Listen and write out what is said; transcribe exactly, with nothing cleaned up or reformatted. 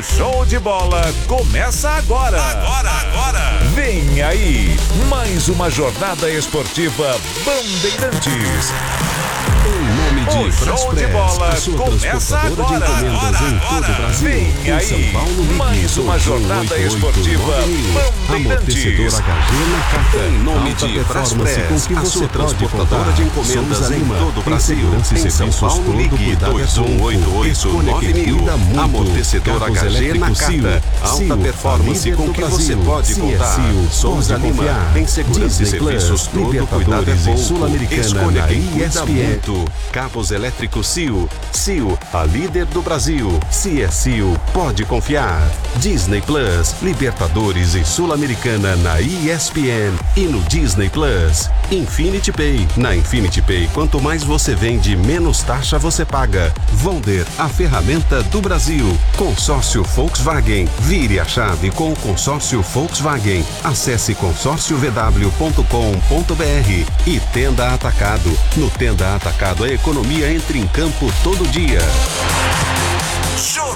Show de bola começa agora. Agora, agora. Vem aí, mais uma jornada esportiva Bandeirantes. Em nome de O show de bola começa agora. De encomendas Agora, em todo o Brasil. Vem Em aí, São Paulo, ligue mais uma jornada esportiva Bandeirantes. Amortecedor H G na carta. Em nome Alta de performance Braspress, com que a você sua pode transportadora contar. de encomendas Souza em Lima, todo o tem Brasil. segurança e Em São serviços Paulo, todo ligue cuidado é dois um oito pouco. oito Escolha nove que mil. cuida muito. Amortecedor Carros H G na elétricos carta. Sil. Alta Sil, performance a líder com do que Brasil. você pode Se é contar. Sil, Souza pode Lima, confiar. tem segurança e Disney serviços Plus, todo cuidado é Libertadores e pouco. Sul-Americana Escolha na quem E cuida S P N. muito. Cabos elétricos Sil. Sil, a líder do Brasil. Se é Sil, pode confiar. Disney Plus, Libertadores e Sul-Americana na E S P N e no Disney Plus. Infinity Pay. Na Infinity Pay, quanto mais você vende, menos taxa você paga. Vonder, a ferramenta do Brasil. Consórcio Volkswagen. Vire a chave com o consórcio Volkswagen. Acesse consórcio v w ponto com ponto b r e Tenda Atacado. No Tenda Atacado, a economia entra em campo todo dia.